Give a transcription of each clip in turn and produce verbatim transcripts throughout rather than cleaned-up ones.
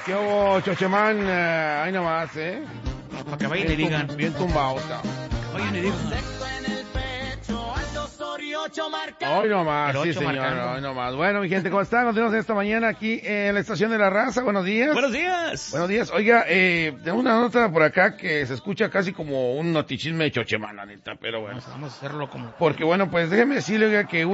¿Qué hubo, Chochemán? Eh, ahí nomás, ¿eh? Para que vayan y Bien, digan. tum- bien tumbado está. Vayan y digan. Hoy nomás, El sí ocho señor, marcando. hoy nomás. Bueno, mi gente, ¿cómo están? Nos vemos esta mañana aquí en la Estación de la Raza. Buenos días. Buenos días. Buenos días. Oiga, eh, tengo una nota por acá que se escucha casi como un notichisme de Chochemán, la neta, pero bueno. Vamos, vamos a hacerlo como... Porque bueno, pues déjeme decirle, oiga, que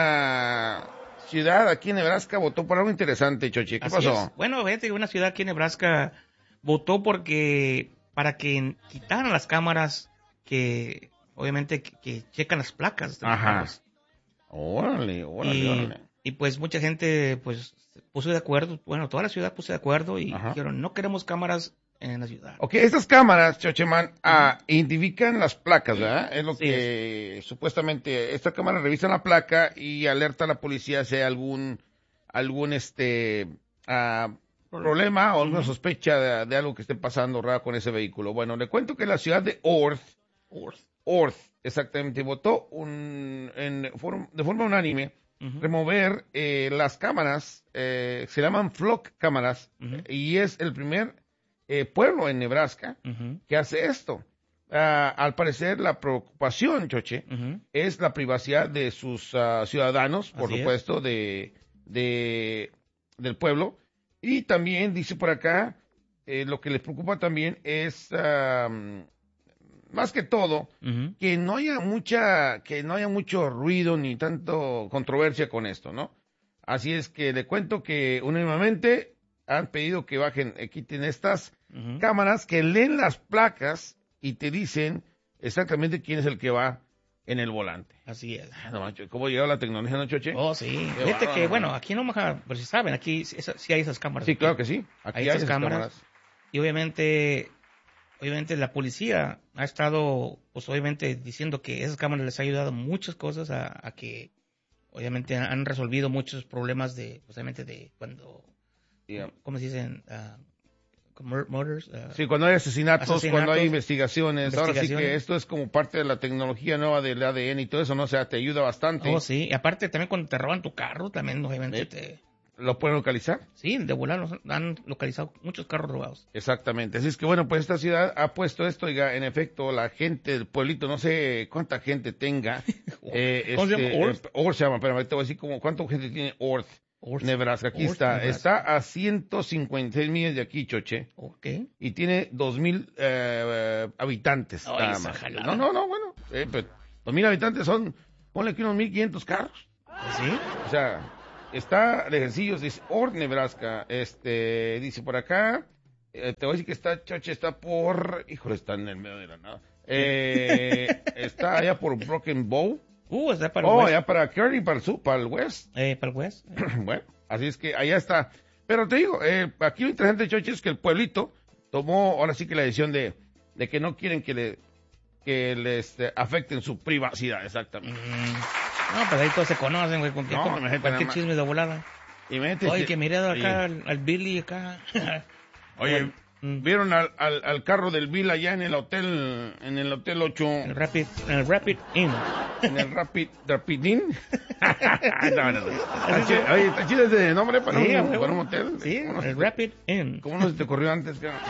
una ciudad aquí en Nebraska votó por algo interesante, Choche. ¿Qué Así pasó? es. Bueno, fíjate, una ciudad aquí en Nebraska votó porque para que quitaran las cámaras que obviamente que, que checan las placas de los Ajá. carros. Órale, órale, Y, órale. y pues mucha gente pues puso de acuerdo, bueno, toda la ciudad puso de acuerdo y Ajá. dijeron, no queremos cámaras en la ciudad. Ok, estas cámaras, Chocheman, ah, identifican las placas, ¿verdad? Es lo Sí, que supuestamente, esta cámara revisa la placa y alerta a la policía si hay algún, algún este, ah, problema o alguna Ujú. sospecha de, de algo que esté pasando raro con ese vehículo. Bueno, le cuento que la ciudad de Orth, Orth, exactamente, votó un, en form- de forma unánime Ujú. remover eh, las cámaras, eh, se llaman flock cámaras, Ujú. eh, y es el primer eh, pueblo en Nebraska Ujú. que hace esto. Ah, al parecer, la preocupación, Choche, Ujú. es la privacidad de sus ah, ciudadanos, por Así es. supuesto, de, de del pueblo. Y también, dice por acá, eh, lo que les preocupa también es, ah, más que todo, Ujú. que no haya mucha, que no haya mucho ruido ni tanto controversia con esto, ¿no? Así es que le cuento que unánimemente han pedido que bajen, eh, quiten estas Ujú. cámaras que leen las placas y te dicen exactamente quién es el que va en el volante. Así es. Ah, no manches, ¿cómo ha llegado la tecnología, no, Choche? Oh, sí. Qué Fíjate bárbaro, que, bueno, ¿no? aquí en Omaha, pues si saben, aquí sí esa- sí hay esas cámaras. Sí, aquí. claro que sí. Aquí Hay hay, estas esas cámaras. cámaras. Y obviamente, obviamente la policía ha estado, pues obviamente diciendo que esas cámaras les ha ayudado muchas cosas a, a que, obviamente han resolvido muchos problemas de, pues, obviamente de cuando, Yeah. ¿cómo se dicen? Ah, mur- murders. ah, Sí, cuando hay asesinatos, Asesinatos, cuando hay investigaciones. Ahora sí que investigaciones. esto es como parte de la tecnología nueva del A D N y todo eso, ¿no? O sea, te ayuda bastante. Oh, sí. Y aparte también cuando te roban tu carro, también obviamente Eh. te... ¿Lo pueden localizar? Sí, de volar los- han localizado muchos carros robados. Exactamente. Así es que, bueno, pues esta ciudad ha puesto esto, oiga, en efecto, la gente del pueblito, no sé cuánta gente tenga. eh, ¿Cómo se este, llama? Orth. eh, Orth se llama, pero te voy a decir como cuánta gente tiene Orth, Orth. Nebraska. Aquí Orth, está. Nebraska. Está a ciento cincuenta y seis millas de aquí, Choche. Ok. Y tiene dos mil eh, habitantes. Ay, nada esa más. jalada. No, no, no, bueno. Eh, pues, dos mil habitantes son, ponle que unos mil quinientos carros. ¿Sí? O sea, está Lejercillos, dice Orth, Nebraska. Este, dice por acá, eh, te voy a decir que está, Choche, está por, híjole, está en el medio de la nada. Eh, está allá por Broken Bow. Uh, está para el Oh, west. allá para Kearney, para el sur, para el west. Eh, para el west. Bueno, así es que allá está. Pero te digo, eh, aquí lo interesante, Choche, es que el pueblito tomó ahora sí que la decisión de, de que no quieren que le que les eh, afecten su privacidad, exactamente. Mm, no, pues ahí todos se conocen, güey. Con, No, con imagínate cualquier nada más. chisme de volada. Y imagínate Oye, si- que miré acá Oye, al, al Billy acá. Oye, Mm. ¿vieron al, al, al carro del Bill allá en el hotel, en el hotel ocho, En el Rapid, en el Rapid Inn. en el Rapid, Rapid Inn? No, no, no. Está chido. Oye, está chido ese nombre para, Sí, un, güey. para un hotel. Sí, ¿Cómo no, se el te, Rapid Inn. cómo no se te ocurrió antes? cara?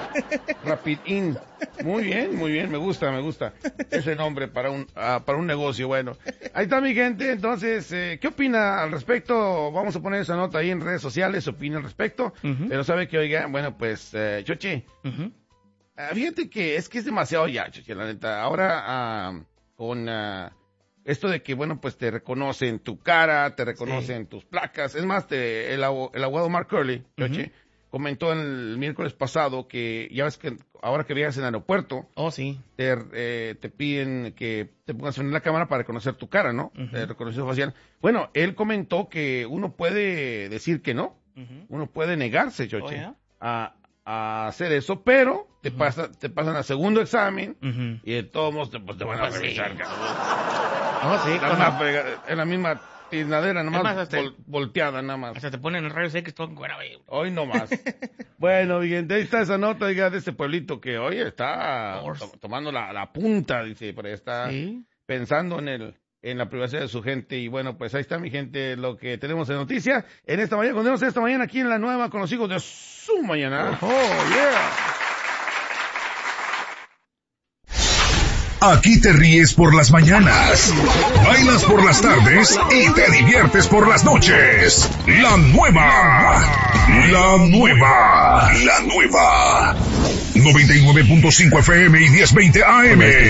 Rapid Inn. Muy bien, muy bien, me gusta, me gusta ese nombre para un, ah, para un negocio. Bueno, ahí está mi gente. Entonces, eh, ¿qué opina al respecto? Vamos a poner esa nota ahí en redes sociales, opina al respecto. Ujú. Pero sabe que, oiga, bueno, pues, eh, Choche, Ujú. ah, fíjate que es que es demasiado ya, Choche, la neta. Ahora, ah, con ah, esto de que, bueno, pues te reconocen tu cara, te reconocen tus placas. Es más, te, el, abo- el abogado Mark Curley, Choche, Ujú. comentó el miércoles pasado que ya ves que ahora que viajas en el aeropuerto, Oh, sí. te, eh, te piden que te pongas en la cámara para reconocer tu cara, ¿no? Ujú. De reconocimiento facial. Bueno, él comentó que uno puede decir que no, Ujú. uno puede negarse, Choche, Oh, ¿ya? a, a hacer eso, pero te, Ujú. pasa, te pasan al segundo examen Ujú. y de todos modos te, pues, te van a Pues sí. revisar, cabrón. Oh, sí. La cuando- misma frega- en la misma tiznadera, nada Es más, más, hasta- vol- volteada, nada más. Hasta te ponen el rayos X todo encuerado, güey. Hoy no más. Bueno, mi gente, ahí está esa nota, oiga, de este pueblito que, oye, está Orth. to- tomando la, la punta, dice, por ahí está Sí. pensando en el en la privacidad de su gente. Y bueno, pues ahí está, mi gente, lo que tenemos de noticia en esta mañana. Continuamos esta mañana aquí en La Nueva con los hijos de su mañana. Oh, yeah. Aquí te ríes por las mañanas, bailas por las tardes y te diviertes por las noches. La nueva, la nueva, la nueva. noventa y nueve punto cinco F M y diez veinte A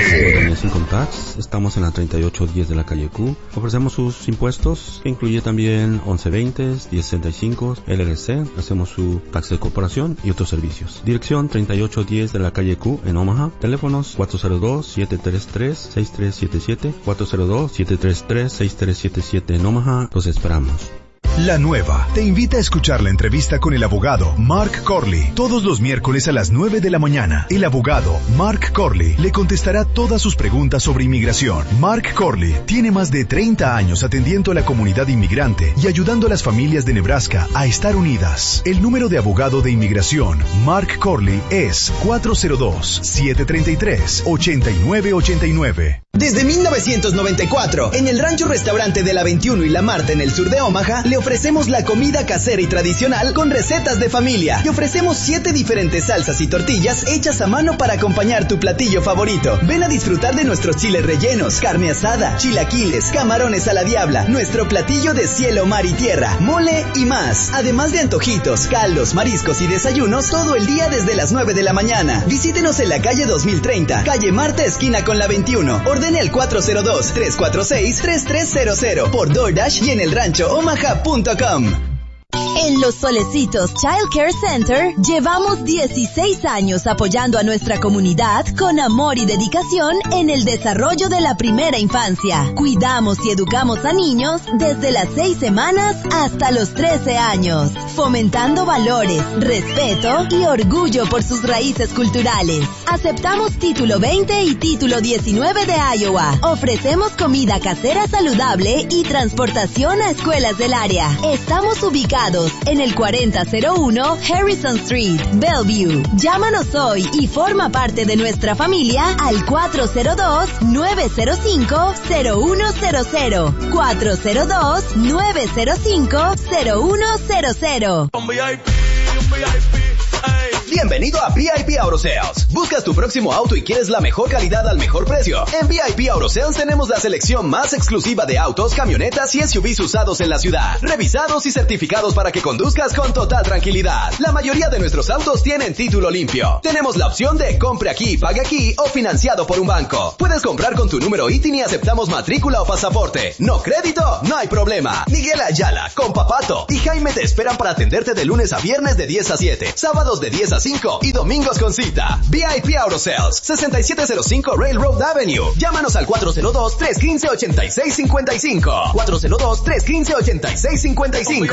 M. Estamos en la treinta y ocho diez de la calle Q. Ofrecemos sus impuestos, que incluye también once veinte, diez sesenta y cinco, L L C. Hacemos su taxa de corporación y otros servicios. Dirección treinta y ocho diez de la calle Q en Omaha. Teléfonos cuatro cero dos, siete tres tres, seis tres siete siete, cuatro cero dos, siete tres tres, seis tres siete siete en Omaha. Los esperamos. La Nueva te invita a escuchar la entrevista con el abogado Mark Corley todos los miércoles a las nueve de la mañana. El abogado Mark Corley le contestará todas sus preguntas sobre inmigración. Mark Corley tiene más de treinta años atendiendo a la comunidad inmigrante y ayudando a las familias de Nebraska a estar unidas. El número de abogado de inmigración Mark Corley es cuatro cero dos, siete tres tres, ocho nueve ocho nueve. Desde mil novecientos noventa y cuatro, en el Rancho Restaurante de la veintiuno y La Marta en el sur de Omaha, le ofrecemos la comida casera y tradicional con recetas de familia. Y ofrecemos siete diferentes salsas y tortillas hechas a mano para acompañar tu platillo favorito. Ven a disfrutar de nuestros chiles rellenos, carne asada, chilaquiles, camarones a la diabla, nuestro platillo de cielo, mar y tierra, mole y más. Además de antojitos, caldos, mariscos y desayunos todo el día desde las nueve de la mañana. Visítenos en la calle dos mil treinta, calle Marta, esquina con la veintiuno. Ordene el cuatro cero dos, tres cuatro seis, tres tres cero cero por DoorDash y en el rancho omaha punto com. En Los Solecitos Child Care Center llevamos dieciséis años apoyando a nuestra comunidad con amor y dedicación en el desarrollo de la primera infancia. Cuidamos y educamos a niños desde las seis semanas hasta los trece años, fomentando valores, respeto y orgullo por sus raíces culturales. Aceptamos título veinte y título diecinueve de Iowa. Ofrecemos comida casera saludable y transportación a escuelas del área. Estamos ubicados en el cuarenta cero uno Harrison Street, Bellevue. Llámanos hoy y forma parte de nuestra familia al cuatro cero dos, nueve cero cinco, cero uno cero cero. cuatro cero dos, nueve cero cinco, cero uno cero cero. Bienvenido a V I P Auto Sales. ¿Buscas tu próximo auto y quieres la mejor calidad al mejor precio? En V I P Auto Sales tenemos la selección más exclusiva de autos, camionetas y S U Vs usados en la ciudad, revisados y certificados para que conduzcas con total tranquilidad. La mayoría de nuestros autos tienen título limpio. Tenemos la opción de compre aquí, pague aquí o financiado por un banco. Puedes comprar con tu número I T I N y aceptamos matrícula o pasaporte. ¿No crédito? No hay problema. Miguel Ayala, Compa Pato y Jaime te esperan para atenderte de lunes a viernes de diez a siete, sábados de diez a cinco y domingos con cita. V I P Auto Sales, sesenta y siete cero cinco Railroad Avenue. Llámanos al cuatro cero dos, tres uno cinco, ocho seis cinco cinco. cuatro cero dos, tres uno cinco, ocho seis cinco cinco.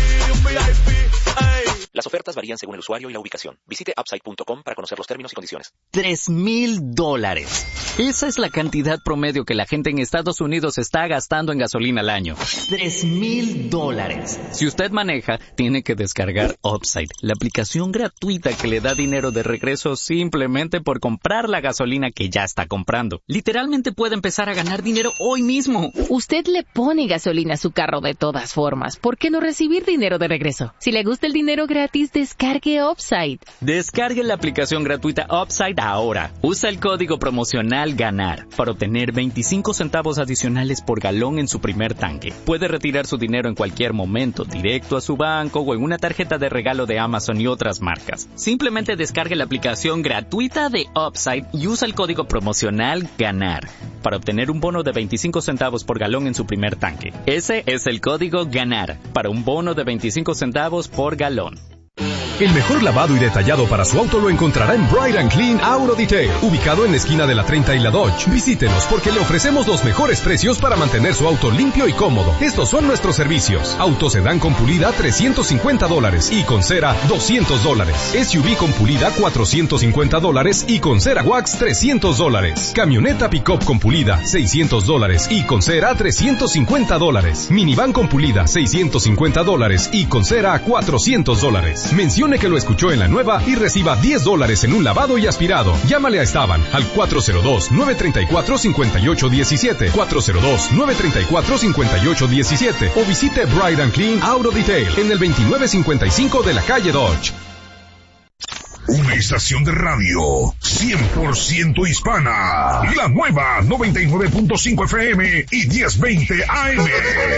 Las ofertas varían según el usuario y la ubicación. Visite upside punto com para conocer los términos y condiciones. Tres mil dólares. Esa es la cantidad promedio que la gente en Estados Unidos está gastando en gasolina al año. Tres mil dólares. Si usted maneja, tiene que descargar Upside, la aplicación gratuita que le da dinero de regreso simplemente por comprar la gasolina que ya está comprando. Literalmente puede empezar a ganar dinero hoy mismo. Usted le pone gasolina a su carro de todas formas. ¿Por qué no recibir dinero de regreso? Si le gusta el dinero gratis, descargue Upside. Descargue la aplicación gratuita Upside ahora. Usa el código promocional GANAR para obtener veinticinco centavos adicionales por galón en su primer tanque. Puede retirar su dinero en cualquier momento, directo a su banco o en una tarjeta de regalo de Amazon y otras marcas. Simplemente descargue la aplicación gratuita de Upside y usa el código promocional GANAR para obtener un bono de veinticinco centavos por galón en su primer tanque. Ese es el código GANAR para un bono de veinticinco centavos por galón. El mejor lavado y detallado para su auto lo encontrará en Bright and Clean Auto Detail, ubicado en la esquina de la treinta y la Dodge. Visítenos porque le ofrecemos los mejores precios para mantener su auto limpio y cómodo. Estos son nuestros servicios: auto sedán con pulida trescientos cincuenta dólares y con cera doscientos dólares. S U V con pulida cuatrocientos cincuenta dólares y con cera wax trescientos dólares. Camioneta pick-up con pulida seiscientos dólares y con cera trescientos cincuenta dólares. Minivan con pulida seiscientos cincuenta dólares y con cera cuatrocientos dólares. Menciona Mencione que lo escuchó en la nueva y reciba diez dólares en un lavado y aspirado. Llámale a Esteban al cuatro cero dos, nueve tres cuatro, cinco ocho uno siete, cuatro cero dos, nueve tres cuatro, cinco ocho uno siete o visite Bright and Clean Auto Detail en el veintinueve cincuenta y cinco de la calle Dodge. Una estación de radio cien por ciento hispana. La nueva noventa y nueve punto cinco F M y diez veinte A M.